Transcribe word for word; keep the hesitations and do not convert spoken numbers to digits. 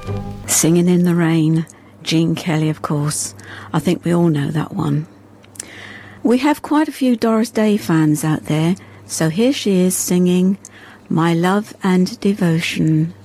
Singing in the Rain, Gene Kelly, of course. I think we all know that one. We have quite a few Doris Day fans out there, so here she is singing My Love and Devotion.